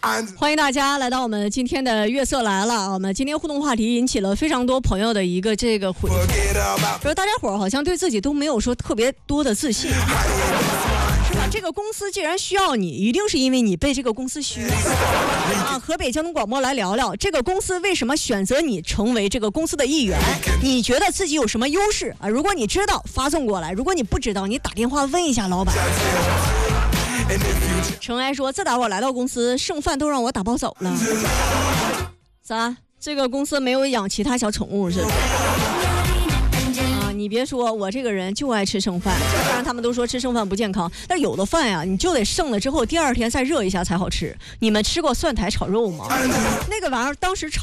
欢迎大家来到我们今天的月色来了。我们今天互动话题引起了非常多朋友的一个这个回复，说大家伙好像对自己都没有说特别多的自信。这个公司既然需要你，一定是因为你被这个公司需要啊！河北交通广播来聊聊这个公司为什么选择你成为这个公司的一员？你觉得自己有什么优势啊？如果你知道，发送过来；如果你不知道，你打电话问一下老板。程爱说：“自打我来到公司，剩饭都让我打包走了。咋？这个公司没有养其他小宠物是吧？”你别说，我这个人就爱吃剩饭，虽然他们都说吃剩饭不健康，但有的饭呀，你就得剩了之后第二天再热一下才好吃。你们吃过蒜苔炒肉吗？那个玩意儿当时炒